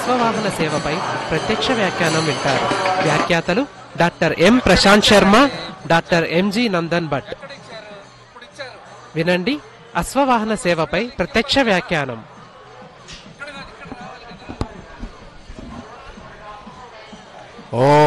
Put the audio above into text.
అశ్వవాహన సేవపై ప్రత్యక్ష వ్యాఖ్యానం వింటారు. వ్యాఖ్యాతలు doctor M Prashanth Sharma, doctor MG Nandan Bhatt. వినండి, అశ్వవాహన సేవపై ప్రత్యక్ష వ్యాఖ్యానం. ఓ